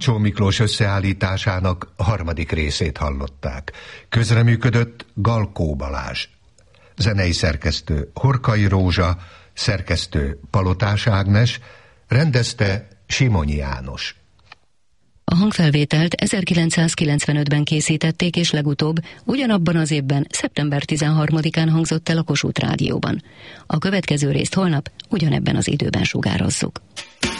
Jancsó Miklós összeállításának harmadik részét hallották. Közreműködött Galkó Balázs. Zenei szerkesztő Horkai Rózsa, szerkesztő Palotás Ágnes, rendezte Simonyi János. A hangfelvételt 1995-ben készítették, és legutóbb ugyanabban az évben, szeptember 13-án hangzott el a Kossuth Rádióban. A következő részt holnap ugyanebben az időben sugározzuk.